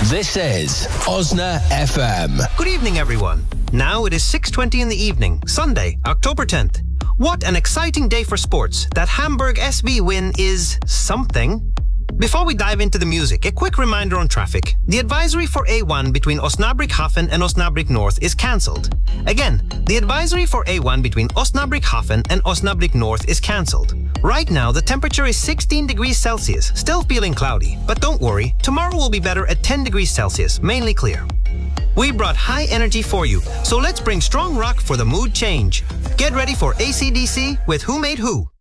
This is Osna FM. Good evening, everyone. Now it is 6:20 in the evening, Sunday, October 10th. What an exciting day for sports. That Hamburg SV win is something. Before we dive into the music, a quick reminder on traffic. The advisory for A1 between Osnabrück Hafen and Osnabrück North is cancelled. Again, the advisory for A1 between Osnabrück Hafen and Osnabrück North is cancelled. Right now, the temperature is 16 degrees Celsius, still feeling cloudy. But don't worry, tomorrow will be better at 10 degrees Celsius, mainly clear. We brought high energy for you, so let's bring strong rock for the mood change. Get ready for AC/DC with Who Made Who.